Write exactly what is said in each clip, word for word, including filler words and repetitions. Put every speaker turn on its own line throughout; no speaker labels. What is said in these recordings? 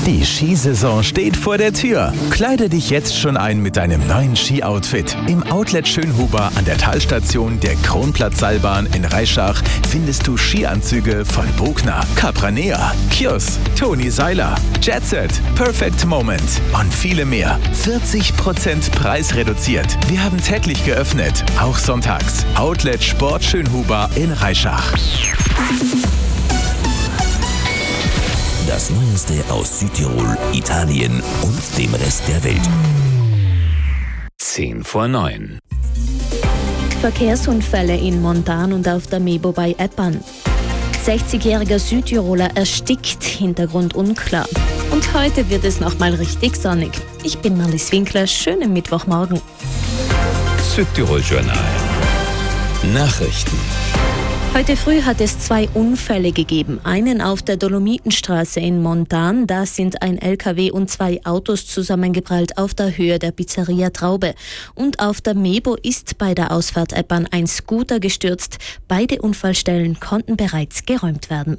Die Skisaison steht vor der Tür. Kleide dich jetzt schon ein mit deinem neuen Ski-Outfit. Im Outlet Schönhuber an der Talstation der Kronplatz-Seilbahn in Reischach findest du Skianzüge von Bogner, Capranea, Kjus, Toni Seiler, Jetset, Perfect Moment und viele mehr. vierzig Prozent preisreduziert. Wir haben täglich geöffnet, auch sonntags. Outlet Sport Schönhuber in Reischach.
Das Neueste aus Südtirol, Italien und dem Rest der Welt.
Zehn vor neun.
Verkehrsunfälle in Montan und auf der Mebo bei Eppan. sechzigjähriger Südtiroler erstickt, Hintergrund unklar. Und heute wird es nochmal richtig sonnig. Ich bin Marlies Winkler, schönen Mittwochmorgen.
Südtirol Journal. Nachrichten.
Heute früh hat es zwei Unfälle gegeben. Einen auf der Dolomitenstraße in Montan. Da sind ein L K W und zwei Autos zusammengeprallt auf der Höhe der Pizzeria Traube. Und auf der Mebo ist bei der Ausfahrt Eppan ein Scooter gestürzt. Beide Unfallstellen konnten bereits geräumt werden.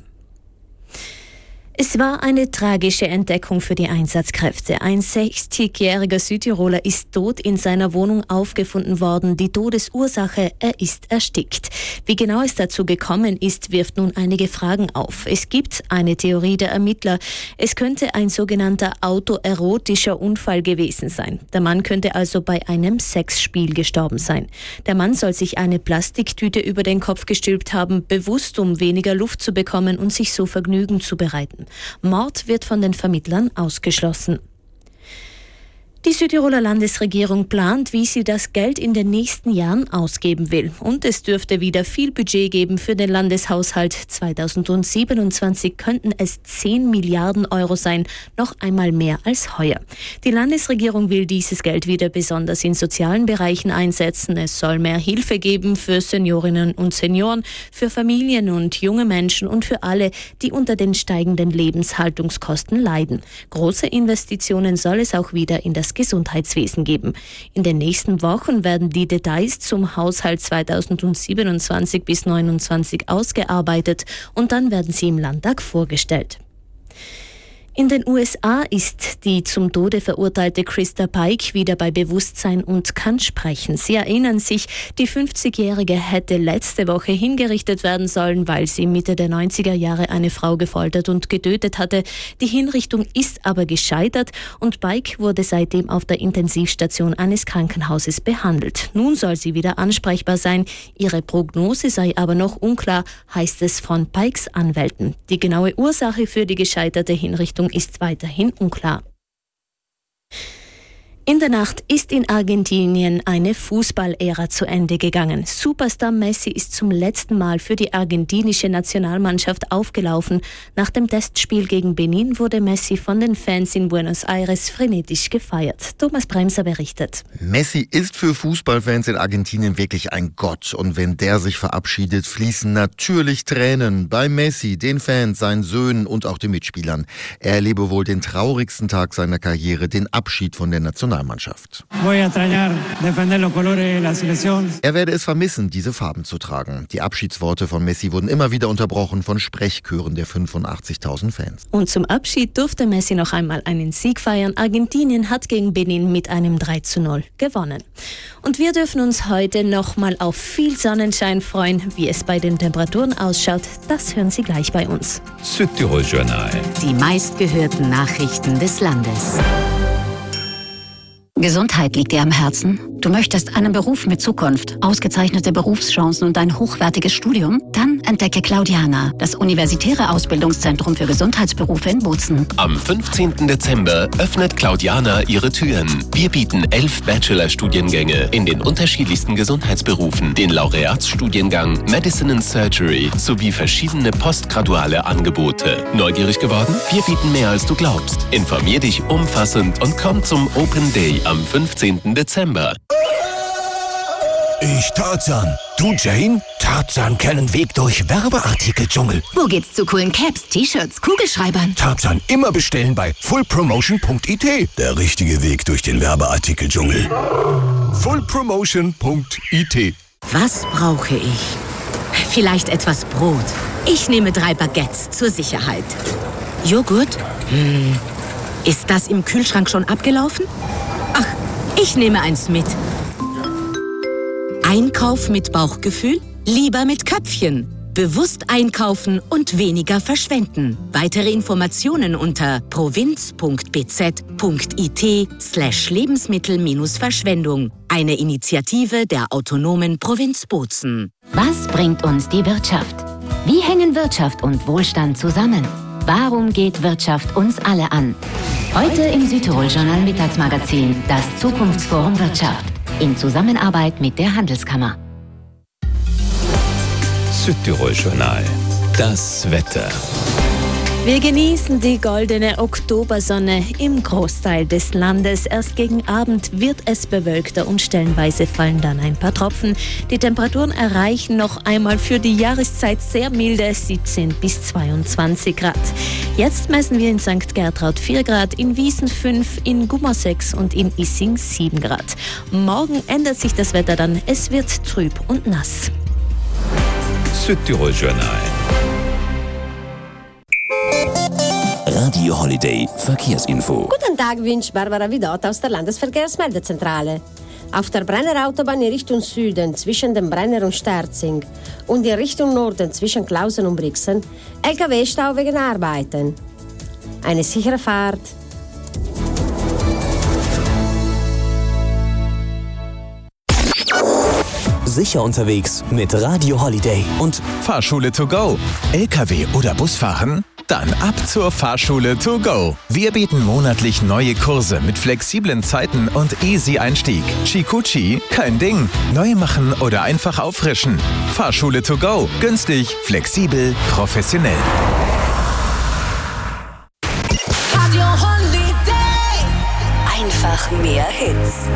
Es war eine tragische Entdeckung für die Einsatzkräfte. Ein sechzigjähriger Südtiroler ist tot in seiner Wohnung aufgefunden worden. Die Todesursache, er ist erstickt. Wie genau es dazu gekommen ist, wirft nun einige Fragen auf. Es gibt eine Theorie der Ermittler. Es könnte ein sogenannter autoerotischer Unfall gewesen sein. Der Mann könnte also bei einem Sexspiel gestorben sein. Der Mann soll sich eine Plastiktüte über den Kopf gestülpt haben, bewusst, um weniger Luft zu bekommen und sich so Vergnügen zu bereiten. Mord wird von den Vermittlern ausgeschlossen. Die Südtiroler Landesregierung plant, wie sie das Geld in den nächsten Jahren ausgeben will. Und es dürfte wieder viel Budget geben für den Landeshaushalt. zweitausendsiebenundzwanzig könnten es zehn Milliarden Euro sein, noch einmal mehr als heuer. Die Landesregierung will dieses Geld wieder besonders in sozialen Bereichen einsetzen. Es soll mehr Hilfe geben für Seniorinnen und Senioren, für Familien und junge Menschen und für alle, die unter den steigenden Lebenshaltungskosten leiden. Große Investitionen soll es auch wieder in das Gesundheitswesen geben. In den nächsten Wochen werden die Details zum Haushalt zweitausendsiebenundzwanzig bis neunundzwanzig ausgearbeitet und dann werden sie im Landtag vorgestellt. In den U S A ist die zum Tode verurteilte Krista Pike wieder bei Bewusstsein und kann sprechen. Sie erinnern sich, die fünfzigjährige hätte letzte Woche hingerichtet werden sollen, weil sie Mitte der neunziger Jahre eine Frau gefoltert und getötet hatte. Die Hinrichtung ist aber gescheitert und Pike wurde seitdem auf der Intensivstation eines Krankenhauses behandelt. Nun soll sie wieder ansprechbar sein. Ihre Prognose sei aber noch unklar, heißt es von Pikes Anwälten. Die genaue Ursache für die gescheiterte Hinrichtung ist weiterhin unklar. In der Nacht ist in Argentinien eine Fußballära zu Ende gegangen. Superstar Messi ist zum letzten Mal für die argentinische Nationalmannschaft aufgelaufen. Nach dem Testspiel gegen Benin wurde Messi von den Fans in Buenos Aires frenetisch gefeiert. Thomas Bremser berichtet.
Messi ist für Fußballfans in Argentinien wirklich ein Gott. Und wenn der sich verabschiedet, fließen natürlich Tränen. Bei Messi, den Fans, seinen Söhnen und auch den Mitspielern. Er erlebe wohl den traurigsten Tag seiner Karriere, den Abschied von der Nationalmannschaft. Er werde es vermissen, diese Farben zu tragen. Die Abschiedsworte von Messi wurden immer wieder unterbrochen von Sprechchören der fünfundachtzigtausend Fans.
Und zum Abschied durfte Messi noch einmal einen Sieg feiern. Argentinien hat gegen Benin mit einem drei zu null gewonnen. Und wir dürfen uns heute noch mal auf viel Sonnenschein freuen. Wie es bei den Temperaturen ausschaut, das hören Sie gleich bei uns.
Südtirol Journal.
Die meistgehörten Nachrichten des Landes. Gesundheit liegt dir am Herzen? Du möchtest einen Beruf mit Zukunft, ausgezeichnete Berufschancen und ein hochwertiges Studium? Dann entdecke Claudiana, das universitäre Ausbildungszentrum für Gesundheitsberufe in Bozen.
Am fünfzehnten Dezember öffnet Claudiana ihre Türen. Wir bieten elf Bachelor-Studiengänge in den unterschiedlichsten Gesundheitsberufen, den Laureatsstudiengang Medicine and Surgery sowie verschiedene postgraduale Angebote. Neugierig geworden? Wir bieten mehr, als du glaubst. Informier dich umfassend und komm zum Open Day am fünfzehnten Dezember.
Ich Tarzan. Du Jane? Tarzan kennen Weg durch Werbeartikel-Dschungel.
Wo geht's zu coolen Caps, T-Shirts, Kugelschreibern?
Tarzan immer bestellen bei full promotion punkt i t. Der richtige Weg durch den Werbeartikel-Dschungel. full promotion punkt i t.
Was brauche ich? Vielleicht etwas Brot. Ich nehme drei Baguettes zur Sicherheit. Joghurt? Hm.
Ist das im Kühlschrank schon abgelaufen? Ach, ich nehme eins mit. Einkauf mit Bauchgefühl? Lieber mit Köpfchen. Bewusst einkaufen und weniger verschwenden. Weitere Informationen unter provinz.bz.it slash Lebensmittel-Verschwendung. Eine Initiative der autonomen Provinz Bozen.
Was bringt uns die Wirtschaft? Wie hängen Wirtschaft und Wohlstand zusammen? Warum geht Wirtschaft uns alle an? Heute im Südtirol-Journal Mittagsmagazin das Zukunftsforum Wirtschaft in Zusammenarbeit mit der Handelskammer.
Südtirol-Journal. Das Wetter.
Wir genießen die goldene Oktobersonne im Großteil des Landes. Erst gegen Abend wird es bewölkter und stellenweise fallen dann ein paar Tropfen. Die Temperaturen erreichen noch einmal für die Jahreszeit sehr milde siebzehn bis zweiundzwanzig Grad. Jetzt messen wir in Sankt Gertraud vier Grad, in Wiesen fünf, in Gummer sechs und in Issing sieben Grad. Morgen ändert sich das Wetter dann. Es wird trüb und nass.
Südtirol-Journal.
Radio Holiday Verkehrsinfo.
Guten Tag, wünscht Barbara Vidot aus der Landesverkehrsmeldezentrale. Auf der Brenner Autobahn in Richtung Süden zwischen dem Brenner und Sterzing und in Richtung Norden zwischen Klausen und Brixen L K W-Stau wegen Arbeiten. Eine sichere Fahrt.
Sicher unterwegs mit Radio Holiday und
Fahrschule to go. L K W oder Busfahren? Dann ab zur Fahrschule to go. Wir bieten monatlich neue Kurse mit flexiblen Zeiten und easy Einstieg. Chikuchi, kein Ding. Neu machen oder einfach auffrischen. Fahrschule to go. Günstig, flexibel, professionell.
Radio Holiday. Einfach mehr Hits.